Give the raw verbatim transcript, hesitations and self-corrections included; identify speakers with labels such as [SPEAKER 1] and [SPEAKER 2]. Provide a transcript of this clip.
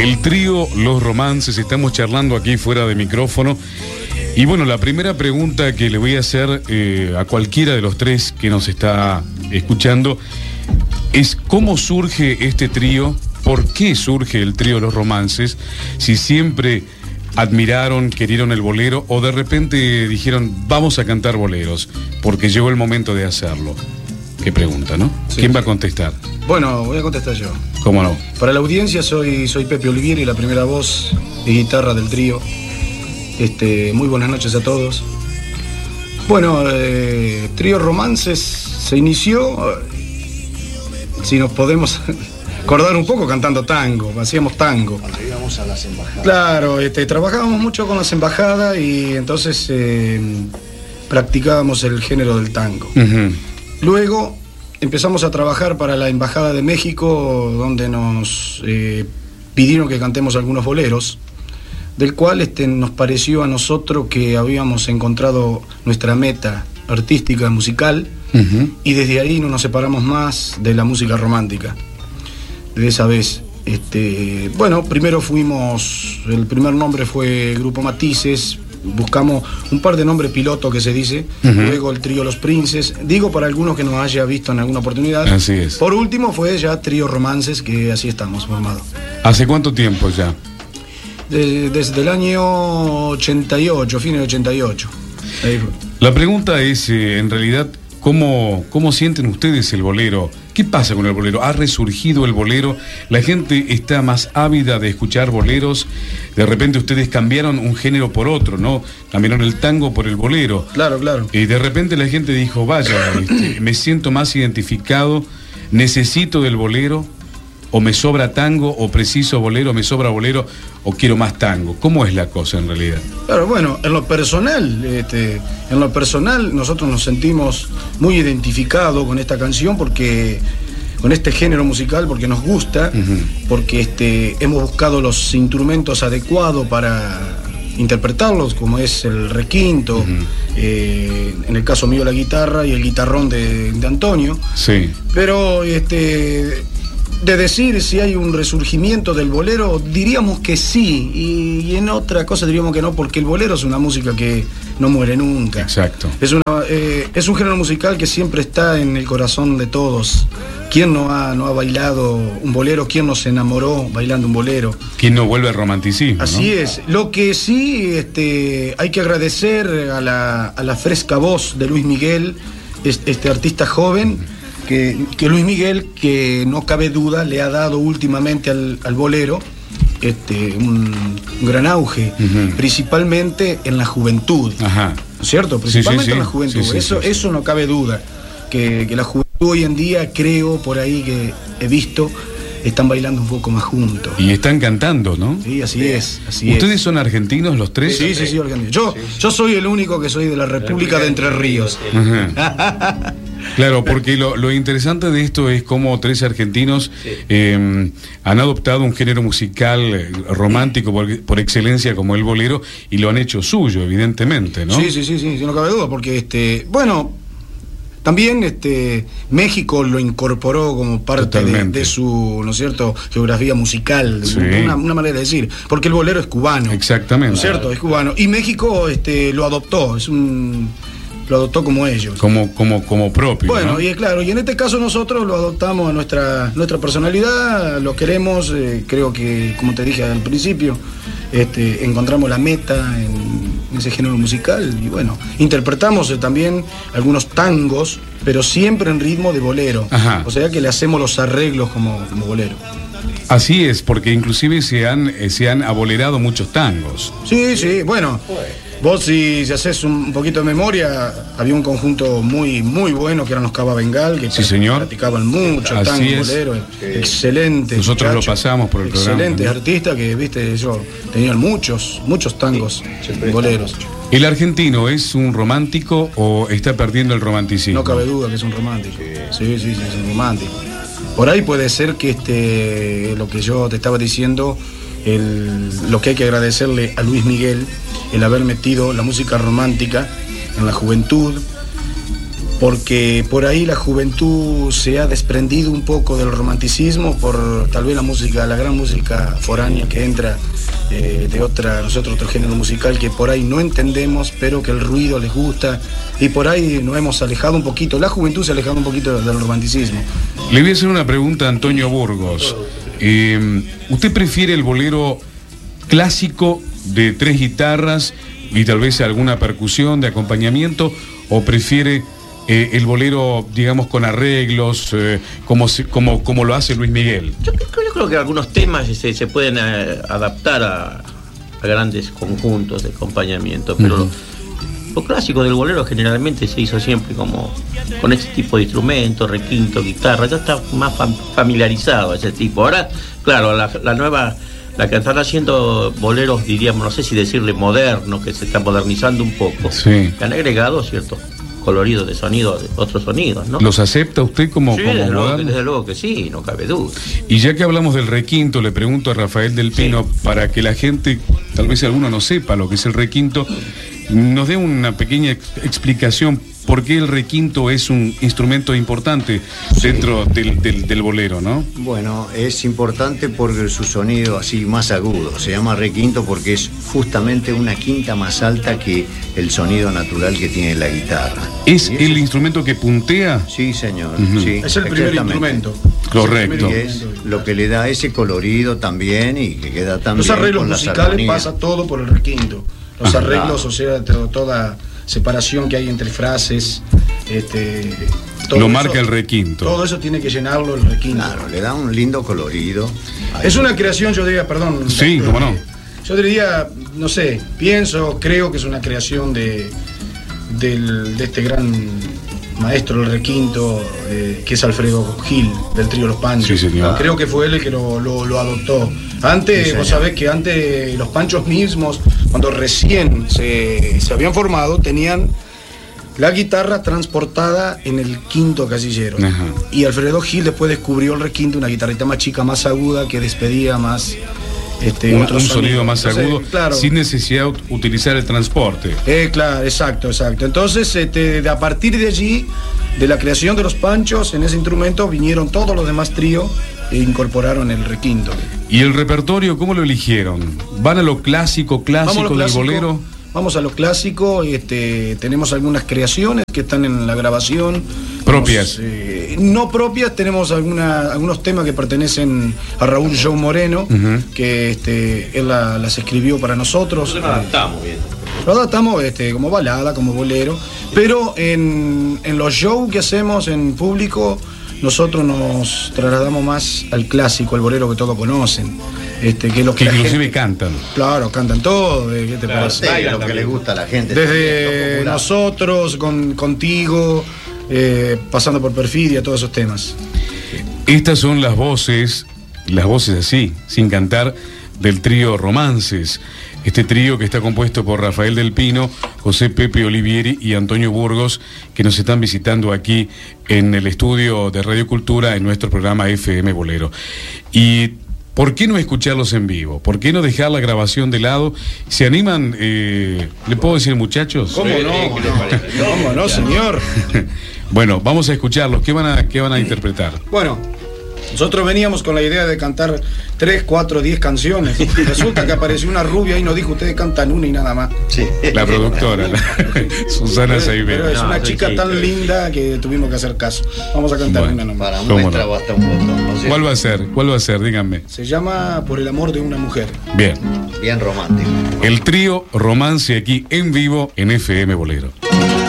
[SPEAKER 1] El trío Los Romances, estamos charlando aquí fuera de micrófono. Y bueno, la primera pregunta que le voy a hacer eh, a cualquiera de los tres que nos está escuchando es: ¿cómo surge este trío? ¿Por qué surge el trío Los Romances? Si siempre admiraron, querieron el bolero, o de repente dijeron, vamos a cantar boleros, porque llegó el momento de hacerlo. Qué pregunta, ¿no? Sí. ¿Quién va a contestar?
[SPEAKER 2] Bueno, voy a contestar yo.
[SPEAKER 1] ¿Cómo no?
[SPEAKER 2] Para la audiencia soy, soy Pepe Olivieri, la primera voz y guitarra del trío. Este, muy buenas noches a todos. Bueno, eh, Trío Romances se inició, eh, si nos podemos acordar un poco, cantando tango, hacíamos tango.
[SPEAKER 3] Cuando íbamos a las embajadas.
[SPEAKER 2] Claro, este, trabajábamos mucho con las embajadas y entonces eh, practicábamos el género del tango.
[SPEAKER 1] Uh-huh.
[SPEAKER 2] Luego empezamos a trabajar para la Embajada de México, donde nos eh, pidieron que cantemos algunos boleros, del cual este, nos pareció a nosotros que habíamos encontrado nuestra meta artística, musical, uh-huh. y desde ahí no nos separamos más de la música romántica. De esa vez, este, bueno, primero fuimos, el primer nombre fue Grupo Matices, buscamos un par de nombres piloto que se dice, uh-huh. luego el trío Los Princes, digo para algunos que nos haya visto en alguna oportunidad.
[SPEAKER 1] Así es.
[SPEAKER 2] Por último fue ya Trío Romances, que así estamos formados.
[SPEAKER 1] ¿Hace cuánto tiempo ya?
[SPEAKER 2] Desde, desde el año ochenta y ocho, fines de ochenta y ocho. Ahí fue.
[SPEAKER 1] La pregunta es, eh, en realidad, ¿cómo, ¿cómo sienten ustedes el bolero? ¿Qué pasa con el bolero? ¿Ha resurgido el bolero? ¿La gente está más ávida de escuchar boleros? De repente ustedes cambiaron un género por otro, ¿no? Cambiaron el tango por el bolero.
[SPEAKER 2] Claro, claro.
[SPEAKER 1] Y de repente la gente dijo, vaya, este, me siento más identificado, necesito del bolero, o me sobra tango, o preciso bolero, me sobra bolero, o quiero más tango. ¿Cómo es la cosa en realidad?
[SPEAKER 2] Claro, bueno, en lo personal, este, en lo personal nosotros nos sentimos muy identificados con esta canción, porque con este género musical, porque nos gusta, uh-huh. porque este, hemos buscado los instrumentos adecuados para interpretarlos, como es el requinto, uh-huh. eh, en el caso mío la guitarra y el guitarrón de, de Antonio.
[SPEAKER 1] Sí.
[SPEAKER 2] Pero este, de decir si hay un resurgimiento del bolero, diríamos que sí, y, y en otra cosa diríamos que no, porque el bolero es una música que no muere nunca.
[SPEAKER 1] Exacto.
[SPEAKER 2] Es, una, eh, es un género musical que siempre está en el corazón de todos. ¿Quién no ha, no ha bailado un bolero? ¿Quién no se enamoró bailando un bolero?
[SPEAKER 1] ¿Quién no vuelve al romanticismo?
[SPEAKER 2] Así
[SPEAKER 1] ¿no?
[SPEAKER 2] es. Lo que sí este, hay que agradecer a la, a la fresca voz de Luis Miguel, este, este artista joven, que, que Luis Miguel, que no cabe duda, le ha dado últimamente al, al bolero este, un, un gran auge, uh-huh. principalmente en la juventud.
[SPEAKER 1] Ajá.
[SPEAKER 2] ¿No es cierto? Principalmente sí, sí, sí. en la juventud.
[SPEAKER 1] Sí, sí,
[SPEAKER 2] eso,
[SPEAKER 1] sí, sí.
[SPEAKER 2] eso no cabe duda. Que, que la juventud hoy en día, creo, por ahí que he visto, están bailando un poco más juntos.
[SPEAKER 1] Y están cantando, ¿no?
[SPEAKER 2] Sí, así es. Así
[SPEAKER 1] ¿Ustedes
[SPEAKER 2] es.
[SPEAKER 1] son argentinos los tres?
[SPEAKER 2] Sí, sí, sí, argentinos. Yo, sí, sí. yo soy el único que soy de la República de Entre Ríos.
[SPEAKER 1] Ajá. Claro, porque lo, lo interesante de esto es cómo tres argentinos sí. eh, han adoptado un género musical romántico por, por excelencia como el bolero, y lo han hecho suyo, evidentemente, ¿no?
[SPEAKER 2] Sí, sí, sí, sí, sí, no cabe duda, porque, este, bueno, también este, México lo incorporó como parte de, de su, ¿no es cierto?, geografía musical, sí. una, una manera de decir, porque el bolero es cubano.
[SPEAKER 1] Exactamente.
[SPEAKER 2] ¿No es cierto? Es cubano. Y México este, lo adoptó, es un... lo adoptó como ellos.
[SPEAKER 1] Como, como, como propio.
[SPEAKER 2] Bueno,
[SPEAKER 1] ¿no?
[SPEAKER 2] y claro, y en este caso nosotros lo adoptamos a nuestra, nuestra personalidad, lo queremos, eh, creo que, como te dije al principio, este, encontramos la meta en, en ese género musical, y bueno, interpretamos eh, también algunos tangos, pero siempre en ritmo de bolero.
[SPEAKER 1] Ajá.
[SPEAKER 2] O sea que le hacemos los arreglos como, como bolero.
[SPEAKER 1] Así es, porque inclusive se han, eh, se han abolerado muchos tangos.
[SPEAKER 2] Sí, sí, bueno. Vos si, si haces un poquito de memoria, había un conjunto muy muy bueno que eran los Cava Bengal, que
[SPEAKER 1] sí, señor.
[SPEAKER 2] practicaban mucho
[SPEAKER 1] Así
[SPEAKER 2] tango,
[SPEAKER 1] es.
[SPEAKER 2] bolero, sí. excelente.
[SPEAKER 1] Nosotros
[SPEAKER 2] muchacho,
[SPEAKER 1] lo pasamos por el programa.
[SPEAKER 2] Excelentes artistas que, viste, ellos tenían muchos, muchos tangos, sí, boleros.
[SPEAKER 1] ¿El argentino es un romántico o está perdiendo el romanticismo?
[SPEAKER 2] No cabe duda que es un romántico. Sí, sí, sí, es un romántico. Por ahí puede ser que este, lo que yo te estaba diciendo, el, lo que hay que agradecerle a Luis Miguel, el haber metido la música romántica en la juventud, porque por ahí la juventud se ha desprendido un poco del romanticismo por tal vez la música, la gran música foránea que entra eh, de otra, nosotros otro género musical que por ahí no entendemos, pero que el ruido les gusta, y por ahí nos hemos alejado un poquito, la juventud se ha alejado un poquito del romanticismo.
[SPEAKER 1] Le voy a hacer una pregunta a Antonio Burgos. Eh, ¿Usted prefiere el bolero clásico de tres guitarras y tal vez alguna percusión de acompañamiento, o prefiere eh, el bolero, digamos, con arreglos, eh, como, se, como, como lo hace Luis Miguel?
[SPEAKER 3] Yo, yo creo que algunos temas se, se pueden eh, adaptar a, a grandes conjuntos de acompañamiento, pero uh-huh. lo, lo clásico del bolero generalmente se hizo siempre como con este tipo de instrumentos, requinto, guitarra, ya está más fam- familiarizado ese tipo. Ahora, claro, la, la nueva... La que están haciendo boleros, diríamos, no sé si decirle modernos, que se están modernizando un poco,
[SPEAKER 1] sí.
[SPEAKER 3] que han agregado ciertos coloridos de sonido, de otros sonidos, ¿no?
[SPEAKER 1] ¿Los acepta usted como,
[SPEAKER 3] sí,
[SPEAKER 1] como
[SPEAKER 3] desde, luego,
[SPEAKER 1] modernos?
[SPEAKER 3] desde luego que sí, no cabe duda.
[SPEAKER 1] Y ya que hablamos del requinto, le pregunto a Rafael del Pino, sí. para que la gente, tal vez alguno no sepa lo que es el requinto, nos dé una pequeña ex- explicación por qué el requinto es un instrumento importante dentro sí. del, del, del bolero, ¿no?
[SPEAKER 4] Bueno, es importante porque su sonido así más agudo, se llama requinto porque es justamente una quinta más alta que el sonido natural que tiene la guitarra.
[SPEAKER 1] ¿Es el es... instrumento que puntea?
[SPEAKER 4] Sí, señor.
[SPEAKER 2] Uh-huh.
[SPEAKER 4] Sí,
[SPEAKER 2] es el primer instrumento.
[SPEAKER 1] Correcto.
[SPEAKER 4] Y es lo que le da ese colorido también y que queda tan
[SPEAKER 2] Los
[SPEAKER 4] bien
[SPEAKER 2] arreglos
[SPEAKER 4] con
[SPEAKER 2] musicales pasa todo por el requinto. Los
[SPEAKER 1] Ajá.
[SPEAKER 2] arreglos, o sea, todo, toda separación que hay entre frases, este, todo
[SPEAKER 1] lo
[SPEAKER 2] eso,
[SPEAKER 1] marca el requinto.
[SPEAKER 2] Todo eso tiene que llenarlo el requinto.
[SPEAKER 4] Claro, le da un lindo colorido. Ahí.
[SPEAKER 2] Es una creación, yo diría, perdón.
[SPEAKER 1] Sí, cómo no.
[SPEAKER 2] Yo diría, no sé, pienso, creo que es una creación de, del, de este gran maestro del requinto, eh, que es Alfredo Gil, del trío Los Panchos.
[SPEAKER 1] Sí, señor.
[SPEAKER 2] Creo que fue él el que lo, lo, lo adoptó. Antes, sí, vos sabés que antes los Panchos mismos, cuando recién se, se habían formado, tenían la guitarra transportada en el quinto casillero.
[SPEAKER 1] Ajá.
[SPEAKER 2] Y Alfredo Gil después descubrió el requinto, una guitarrita más chica, más aguda, que despedía más... Este,
[SPEAKER 1] un,
[SPEAKER 2] otro
[SPEAKER 1] un
[SPEAKER 2] sonido,
[SPEAKER 1] sonido más
[SPEAKER 2] Entonces,
[SPEAKER 1] agudo,
[SPEAKER 2] claro.
[SPEAKER 1] sin necesidad de utilizar el transporte.
[SPEAKER 2] Eh, claro, exacto, exacto. Entonces, este, de, a partir de allí, de la creación de los Panchos, en ese instrumento vinieron todos los demás tríos e incorporaron el requinto.
[SPEAKER 1] ¿Y el repertorio cómo lo eligieron? ¿Van a lo clásico, clásico,
[SPEAKER 2] lo
[SPEAKER 1] del
[SPEAKER 2] clásico,
[SPEAKER 1] bolero?
[SPEAKER 2] Vamos a lo clásico, este, tenemos algunas creaciones que están en la grabación.
[SPEAKER 1] ¿Propias?
[SPEAKER 2] Tenemos, eh, no propias, tenemos alguna, algunos temas que pertenecen a Raúl Joe Moreno, uh-huh. que este, él la, las escribió para nosotros.
[SPEAKER 3] Nosotros lo adaptamos bien.
[SPEAKER 2] Lo adaptamos este, como balada, como bolero, pero en, en los shows que hacemos en público, nosotros nos trasladamos más al clásico, al bolero que todos conocen. Este, que los
[SPEAKER 1] que, que inclusive
[SPEAKER 2] gente,
[SPEAKER 1] cantan.
[SPEAKER 2] Claro, cantan todo. ¿Qué te
[SPEAKER 4] claro,
[SPEAKER 2] parece?
[SPEAKER 4] Sí, lo que le gusta a la gente.
[SPEAKER 2] Desde nosotros, con, contigo, eh, pasando por Perfidia, todos esos temas.
[SPEAKER 1] Estas son las voces, las voces así, sin cantar, del trío Romances. Este trío que está compuesto por Rafael del Pino, José Pepe Olivieri y Antonio Burgos, que nos están visitando aquí en el estudio de Radio Cultura en nuestro programa F M Bolero. Y ¿por qué no escucharlos en vivo? ¿Por qué no dejar la grabación de lado? ¿Se animan? Eh, ¿Le puedo decir, muchachos?
[SPEAKER 2] ¿Cómo no? ¿Cómo no, ¿Cómo no señor?
[SPEAKER 1] Bueno, vamos a escucharlos. ¿Qué van a, qué van a interpretar?
[SPEAKER 2] Bueno, nosotros veníamos con la idea de cantar tres, cuatro, diez canciones. Resulta que apareció una rubia y nos dijo, ustedes cantan una y nada más.
[SPEAKER 1] Sí. La productora, la, Susana Saibé.
[SPEAKER 2] Pero es
[SPEAKER 3] no,
[SPEAKER 2] una
[SPEAKER 3] sí,
[SPEAKER 2] chica
[SPEAKER 3] sí,
[SPEAKER 2] tan
[SPEAKER 3] sí.
[SPEAKER 2] linda que tuvimos que hacer caso. Vamos a cantar
[SPEAKER 1] Bueno,
[SPEAKER 2] una nomás.
[SPEAKER 4] Para
[SPEAKER 1] ¿Cómo
[SPEAKER 4] muestra
[SPEAKER 1] no?
[SPEAKER 4] basta un botón. ¿No?
[SPEAKER 1] ¿Cuál va a ser? ¿Cuál va a ser? Díganme.
[SPEAKER 2] Se llama Por el amor de una mujer.
[SPEAKER 1] Bien.
[SPEAKER 4] Bien romántico.
[SPEAKER 1] El trío Romance aquí en vivo en F M Bolero.